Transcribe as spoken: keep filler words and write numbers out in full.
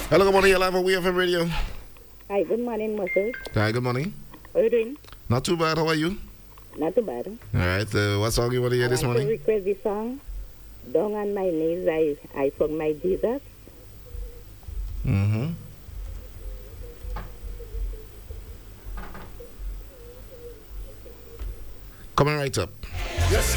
Hello, good morning. You're live on W F M Radio. Hi, good morning, Moses. Hi, good morning. How are you doing? Not too bad. How are you? Not too bad. All right. Uh, what song you want to hear I this want morning? to request the song, Down on My Knees, I, I Found My Jesus. Mm-hmm. Coming right up. Yes,